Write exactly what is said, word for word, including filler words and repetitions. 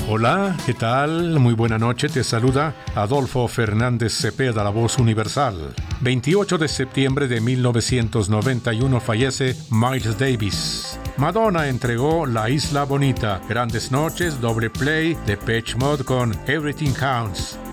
Hola, ¿qué tal? Muy buena noche, te saluda Adolfo Fernández Cepeda, la voz universal. veintiocho de septiembre de mil novecientos noventa y uno fallece Miles Davis. Madonna entregó La Isla Bonita, Grandes Noches, Doble Play, Depeche Mode con Everything Counts.